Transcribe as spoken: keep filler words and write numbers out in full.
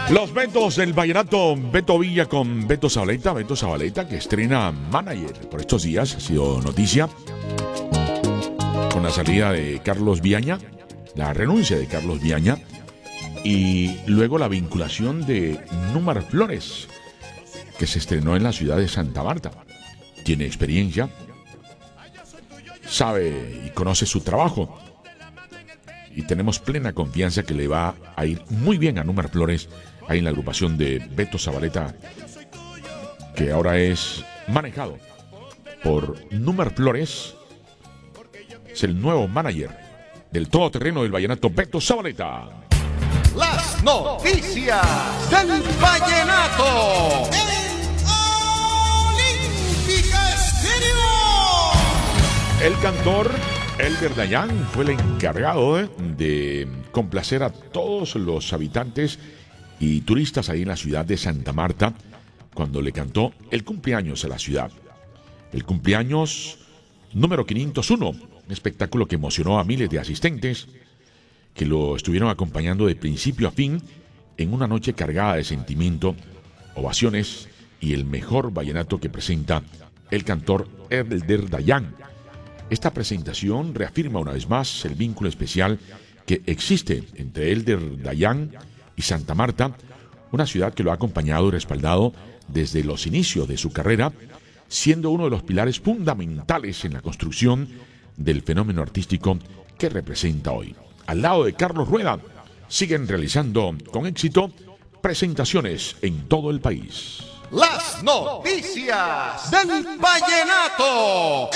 Los Betos del vallenato, Beto Villa con Beto Zabaleta. Beto Zabaleta que estrena manager por estos días, ha sido noticia con la salida de Carlos Viaña, la renuncia de Carlos Viaña y luego la vinculación de Númar Flores, que se estrenó en la ciudad de Santa Marta. Tiene experiencia, sabe y conoce su trabajo y tenemos plena confianza que le va a ir muy bien a Númar Flores ahí en la agrupación de Beto Zabaleta, que ahora es manejado por Númar Flores. Es el nuevo manager del todoterreno del vallenato, Beto Zabaleta. Las noticias del vallenato en Olímpica Estéreo. El cantor Elder Dayan fue el encargado de, de complacer a todos los habitantes y turistas ahí en la ciudad de Santa Marta cuando le cantó el cumpleaños a la ciudad. El cumpleaños número quinientos uno, un espectáculo que emocionó a miles de asistentes que lo estuvieron acompañando de principio a fin en una noche cargada de sentimiento, ovaciones y el mejor vallenato que presenta el cantor Elder Dayan. Esta presentación reafirma una vez más el vínculo especial que existe entre Elder Dayan y Santa Marta, una ciudad que lo ha acompañado y respaldado desde los inicios de su carrera, siendo uno de los pilares fundamentales en la construcción del fenómeno artístico que representa hoy. Al lado de Carlos Rueda, siguen realizando con éxito presentaciones en todo el país. Las noticias del vallenato.